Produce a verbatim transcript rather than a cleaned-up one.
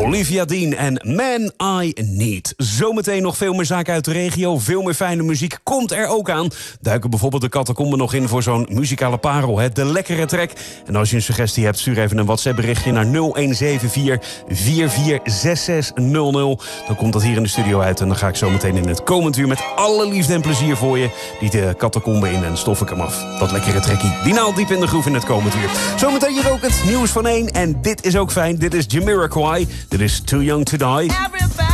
Olivia Dean en Man I Need. Zometeen nog veel meer zaken uit de regio. Veel meer fijne muziek komt er ook aan. Duiken bijvoorbeeld de Catacomben nog in voor zo'n muzikale parel. Hè? De lekkere track. En als je een suggestie hebt, stuur even een WhatsApp berichtje naar nul een zeven vier vier vier zes zes nul nul. Dan komt dat hier in de studio uit. En dan ga ik zo meteen in het komend uur met alle liefde en plezier voor je die de Catacomben in en stof ik hem af. Dat lekkere trekkie. Die naald diep in de groef in het komend uur. Zometeen hier ook het nieuws van één. En dit is ook fijn. Dit is Jamiroquai. Dit is Too Young to Die. Everybody